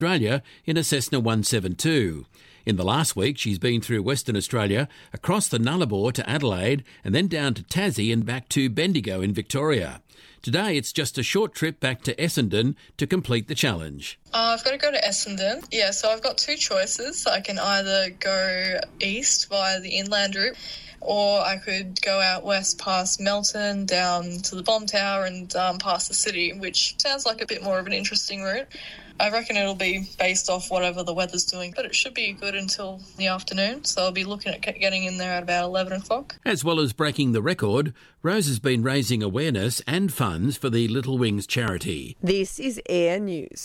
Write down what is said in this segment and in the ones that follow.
Australia in a Cessna 172. In the last week, she's been through Western Australia, across the Nullarbor to Adelaide, and then down to Tassie and back to Bendigo in Victoria. Today, it's just a short trip back to Essendon to complete the challenge. I've got to go to Essendon. Yeah, so I've got two choices. I can either go east via the inland route, or I could go out west past Melton, down to the Bomb Tower and past the city, which sounds like a bit more of an interesting route. I reckon it'll be based off whatever the weather's doing, but it should be good until the afternoon, so I'll be looking at getting in there at about 11 o'clock. As well as breaking the record, Rose has been raising awareness and funds for the Little Wings charity. This is Air News.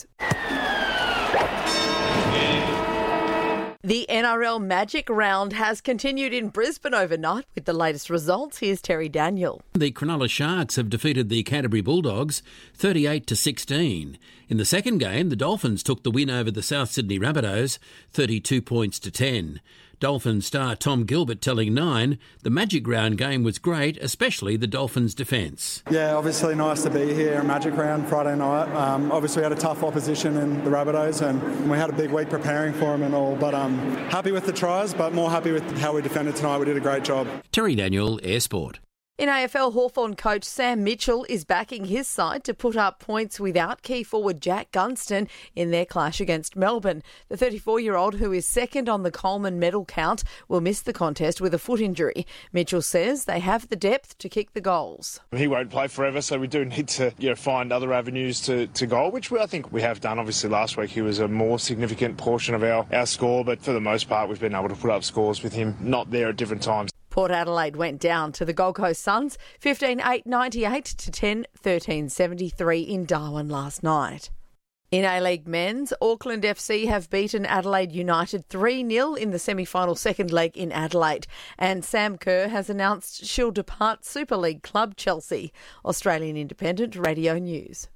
The NRL Magic Round has continued in Brisbane overnight. With the latest results, here's Terry Daniel. The Cronulla Sharks have defeated the Canterbury Bulldogs 38-16. In the second game, the Dolphins took the win over the South Sydney Rabbitohs 32 points to 10. Dolphins star Tom Gilbert telling Nine the Magic Round game was great, especially the Dolphins' defence. Yeah, obviously nice to be here in Magic Round Friday night. Obviously we had a tough opposition in the Rabbitohs and we had a big week preparing for them and all, but happy with the tries, but more happy with how we defended tonight. We did a great job. Terry Daniel, Air Sport. In AFL, Hawthorn coach Sam Mitchell is backing his side to put up points without key forward Jack Gunston in their clash against Melbourne. The 34-year-old, who is second on the Coleman medal count, will miss the contest with a foot injury. Mitchell says they have the depth to kick the goals. He won't play forever, so we do need to find other avenues to goal, which I think we have done. Obviously, last week he was a more significant portion of our score, but for the most part we've been able to put up scores with him not there at different times. Port Adelaide went down to the Gold Coast Suns 15-8-98 to 10-13-73 in Darwin last night. In A-League Men's, Auckland FC have beaten Adelaide United 3-0 in the semi-final second leg in Adelaide. And Sam Kerr has announced she'll depart Super League club Chelsea. Australian Independent Radio News.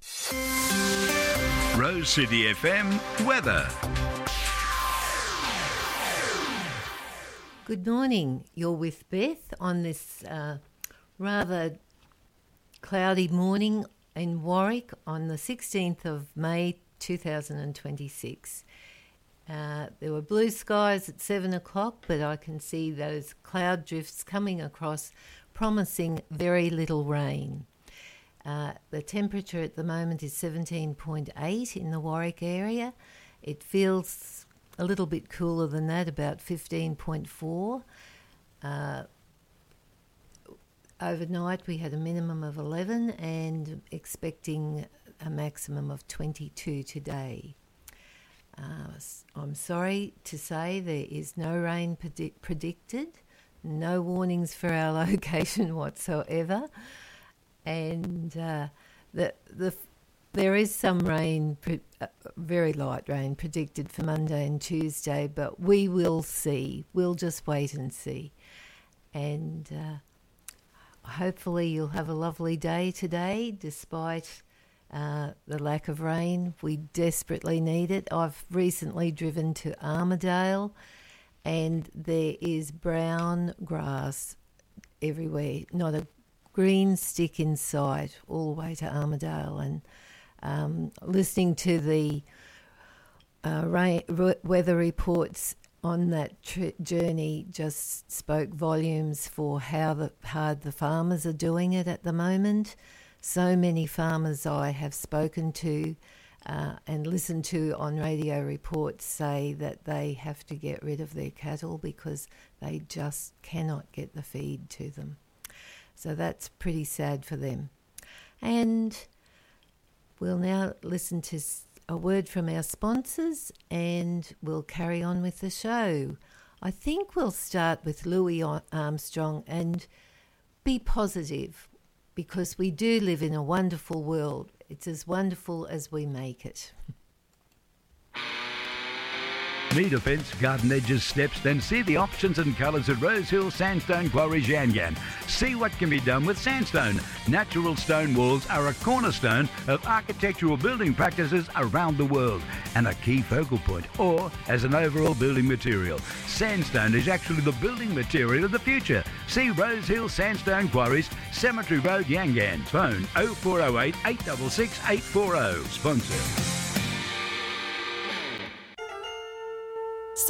Rose City FM weather. Good morning. You're with Beth on this rather cloudy morning in Warwick on the 16th of May 2026. There were blue skies at 7 o'clock, but I can see those cloud drifts coming across, promising very little rain. The temperature at the moment is 17.8 in the Warwick area. It feels a little bit cooler than that, about 15.4. Overnight we had a minimum of 11 and expecting a maximum of 22 today. I'm sorry to say there is no rain predicted, no warnings for our location whatsoever, and there is some rain, very light rain predicted for Monday and Tuesday, but we will see. We'll just wait and see. And hopefully you'll have a lovely day today, despite the lack of rain. We desperately need it. I've recently driven to Armidale, and there is brown grass everywhere, not a green stick in sight, all the way to Armidale. And listening to the weather reports on that journey just spoke volumes for how hard the farmers are doing it at the moment. So many farmers I have spoken to and listened to on radio reports say that they have to get rid of their cattle because they just cannot get the feed to them. So that's pretty sad for them. And we'll now listen to a word from our sponsors and we'll carry on with the show. I think we'll start with Louis Armstrong and be positive because we do live in a wonderful world. It's as wonderful as we make it. Need a fence, garden edges, steps? Then see the options and colours at Rosehill Sandstone Quarries Yangan. See what can be done with sandstone. Natural stone walls are a cornerstone of architectural building practices around the world and a key focal point, or as an overall building material. Sandstone is actually the building material of the future. See Rosehill Sandstone Quarries, Cemetery Road, Yangan. Phone 0408 866 840. Sponsor.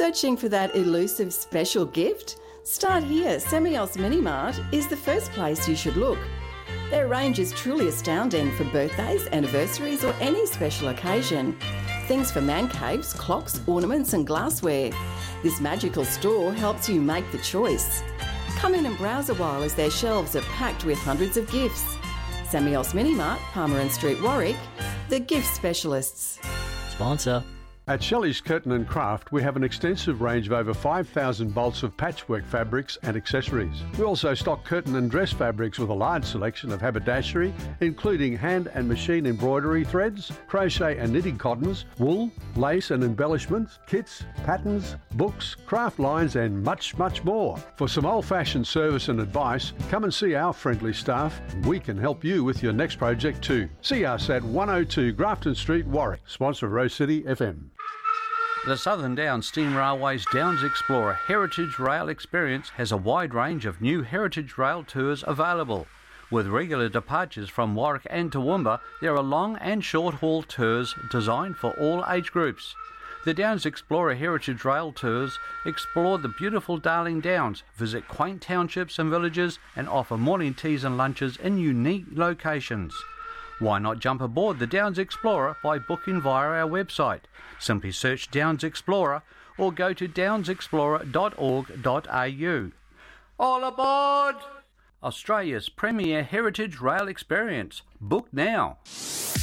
Searching for that elusive special gift? Start here. Semios Minimart is the first place you should look. Their range is truly astounding for birthdays, anniversaries or any special occasion. Things for man caves, clocks, ornaments and glassware. This magical store helps you make the choice. Come in and browse a while as their shelves are packed with hundreds of gifts. Semios Minimart, Palmer Street, Warwick, the gift specialists. Sponsor. At Shelley's Curtain and Craft, we have an extensive range of over 5,000 bolts of patchwork fabrics and accessories. We also stock curtain and dress fabrics with a large selection of haberdashery, including hand and machine embroidery threads, crochet and knitting cottons, wool, lace and embellishments, kits, patterns, books, craft lines and much, much more. For some old-fashioned service and advice, come and see our friendly staff. We can help you with your next project too. See us at 102 Grafton Street, Warwick, sponsor of Rose City FM. The Southern Downs Steam Railways Downs Explorer Heritage Rail Experience has a wide range of new Heritage Rail tours available. With regular departures from Warwick and Toowoomba, there are long and short haul tours designed for all age groups. The Downs Explorer Heritage Rail Tours explore the beautiful Darling Downs, visit quaint townships and villages and offer morning teas and lunches in unique locations. Why not jump aboard the Downs Explorer by booking via our website? Simply search Downs Explorer or go to downsexplorer.org.au. All aboard! Australia's premier heritage rail experience. Book now.